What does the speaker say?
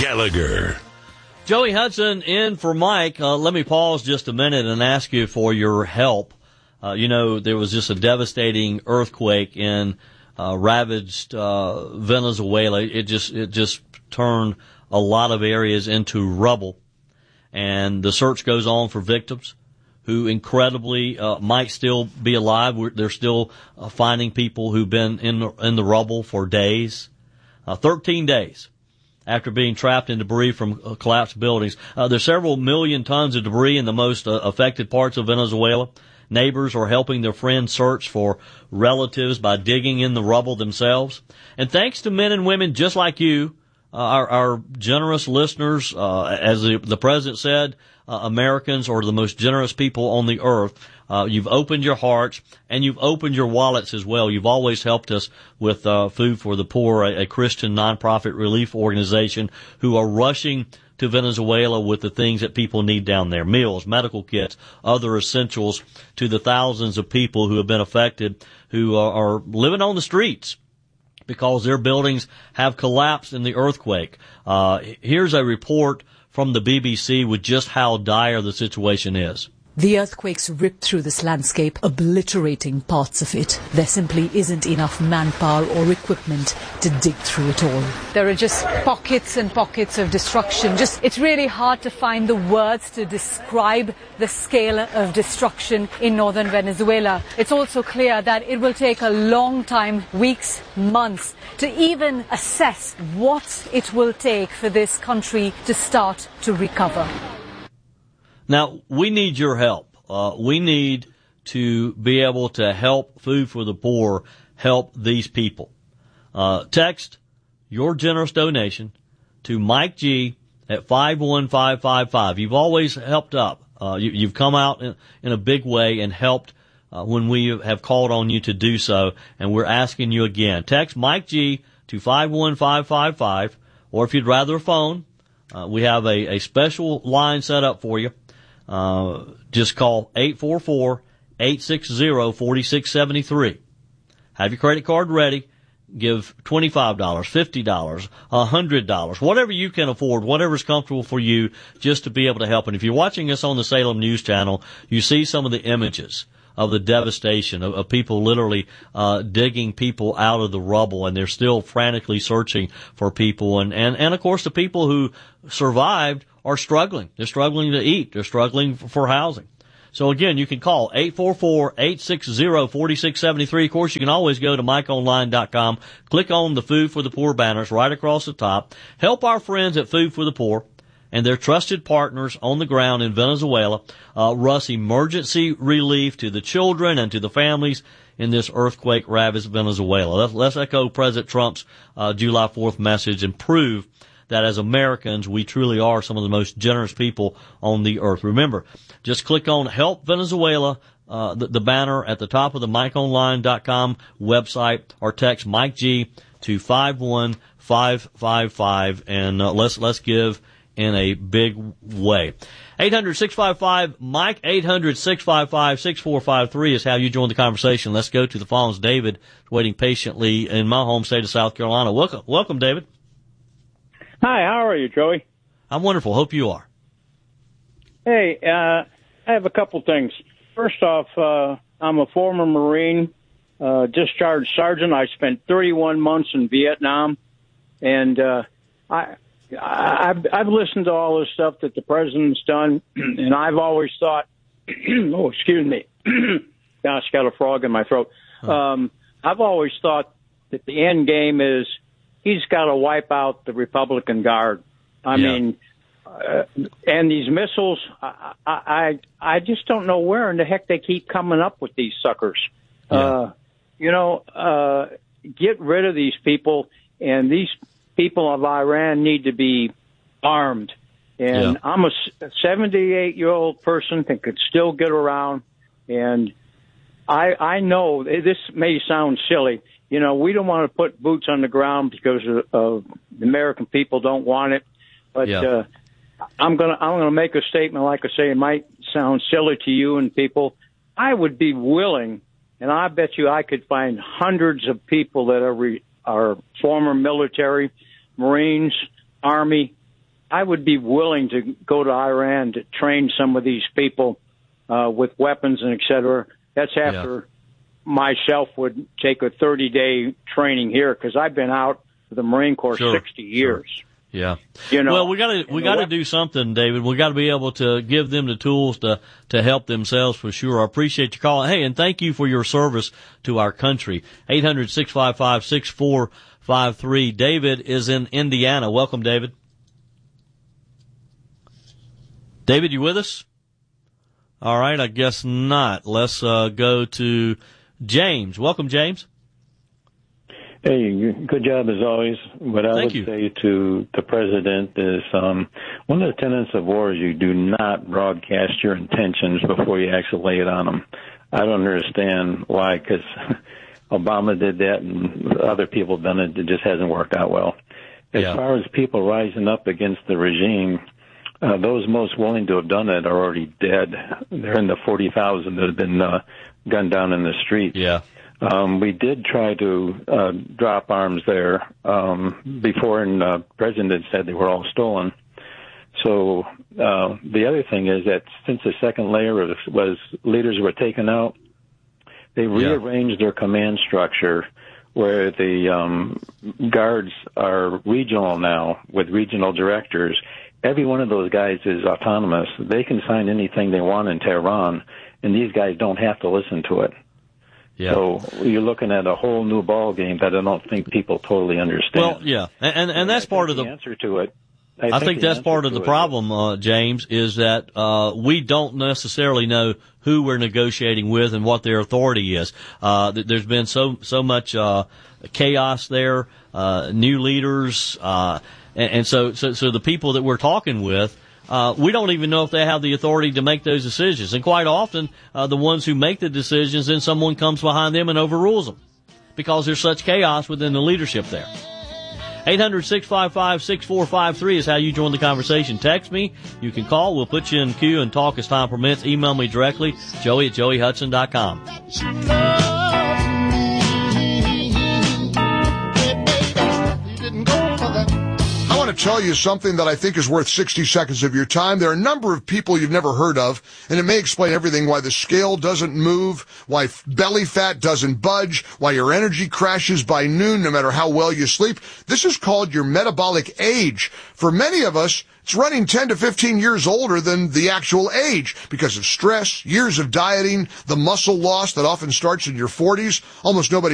Gallagher. Joey Hudson in for Mike. Let me pause just a minute and ask you for your help. There was just a devastating earthquake in ravaged Venezuela. It just turned a lot of areas into rubble, and the search goes on for victims who incredibly might still be alive. They're still finding people who've been in the rubble for days, 13 days. After being trapped in debris from collapsed buildings. There's several million tons of debris in the most affected parts of Venezuela. Neighbors are helping their friends search for relatives by digging in the rubble themselves. And thanks to men and women just like you, our generous listeners, as the president said, Americans are the most generous people on the earth. You've opened your hearts and you've opened your wallets as well. You've always helped us with Food for the Poor, a Christian nonprofit relief organization who are rushing to Venezuela with the things that people need down there, meals, medical kits, other essentials to the thousands of people who have been affected, who are living on the streets because their buildings have collapsed in the earthquake. Here's a report from the BBC with just how dire the situation is. The earthquakes ripped through this landscape, obliterating parts of it. There simply isn't enough manpower or equipment to dig through it all. There are just pockets and pockets of destruction. It's really hard to find the words to describe the scale of destruction in northern Venezuela. It's also clear that it will take a long time, weeks, months, to even assess what it will take for this country to start to recover. Now, we need your help. We need to be able to help Food for the Poor help these people. Text your generous donation to Mike G at 51555. You've always helped up. You've come out in a big way and helped when we have called on you to do so, and we're asking you again. Text Mike G to 51555, or if you'd rather phone, we have a special line set up for you. Just call 844-860-4673. Have your credit card ready. Give $25, $50, $100, whatever you can afford, whatever's comfortable for you, just to be able to help. And if you're watching us on the Salem News Channel, you see some of the images of the devastation of people literally digging people out of the rubble, and they're still frantically searching for people. And of course, the people who survived are struggling. They're struggling to eat. They're struggling for housing. So again, you can call 844-860-4673. Of course, you can always go to MikeOnline.com, click on the Food for the Poor banners right across the top. Help our friends at Food for the Poor and their trusted partners on the ground in Venezuela rush emergency relief to the children and to the families in this earthquake-ravaged Venezuela. Let's echo President Trump's July 4th message and prove that as Americans, we truly are some of the most generous people on the earth. Remember, just click on Help Venezuela, the banner at the top of the MikeOnline.com website, or text Mike G to 51555, and let's give in a big way. 800-655-MIKE, 800-655-6453 is how you join the conversation. Let's go to the phones. David is waiting patiently in my home state of South Carolina. Welcome, David. Hi, how are you, Joey? I'm wonderful. Hope you are. Hey, I have a couple things. First off, I'm a former Marine, discharged sergeant. I spent 31 months in Vietnam, and I've listened to all this stuff that the president's done, and I've always thought, oh, excuse me, gosh, got a frog in my throat. I've always thought that the end game is he's got to wipe out the Republican Guard. I mean, and these missiles, I just don't know where in the heck they keep coming up with these suckers. Get rid of these people, and these people of Iran need to be armed. And I'm a 78-year-old person that could still get around, and I know this may sound silly. You know, we don't want to put boots on the ground because the American people don't want it. But I'm gonna make a statement. Like I say, it might sound silly to you and people. I would be willing, and I bet you I could find hundreds of people that are former military, Marines, Army, I would be willing to go to Iran to train some of these people with weapons and et cetera. That's after myself would take a 30-day training here, because I've been out of the Marine Corps 60 years. Sure. Yeah. Well, we got to do something, David. We got to be able to give them the tools to help themselves, for sure. I appreciate your call. Hey, and thank you for your service to our country. 800-655-6453. David is in Indiana. Welcome, David. David, you with us? All right. I guess not. Let's go to James. Welcome, James. Hey, good job as always. What I would say to the president is one of the tenets of war is you do not broadcast your intentions before you actually lay it on them. I don't understand why, because Obama did that and other people have done it. It just hasn't worked out well. As far as people rising up against the regime, those most willing to have done it are already dead. They're in the 40,000 that have been gunned down in the streets. Yeah. We did try to drop arms there before, and the president said they were all stolen. So the other thing is that since the second layer was leaders were taken out, they rearranged their command structure where the guards are regional now with regional directors. Every one of those guys is autonomous. They can sign anything they want in Tehran, and these guys don't have to listen to it. Yeah. So you're looking at a whole new ball game that I don't think people totally understand. Well, yeah, and that's part of the answer to it. I think that's part of the problem, James, is that we don't necessarily know who we're negotiating with and what their authority is. There's been so much chaos there, new leaders, and so the people that we're talking with, we don't even know if they have the authority to make those decisions. And quite often, the ones who make the decisions, then someone comes behind them and overrules them because there's such chaos within the leadership there. 800-655-6453 is how you join the conversation. Text me. You can call. We'll put you in queue and talk as time permits. Email me directly, joey@joeyhudson.com. I want to tell you something that I think is worth 60 seconds of your time. There are a number of people you've never heard of, and it may explain everything: why the scale doesn't move, why belly fat doesn't budge, why your energy crashes by noon no matter how well you sleep. This is called your metabolic age. For many of us, it's running 10 to 15 years older than the actual age because of stress, years of dieting, the muscle loss that often starts in your 40s. Almost nobody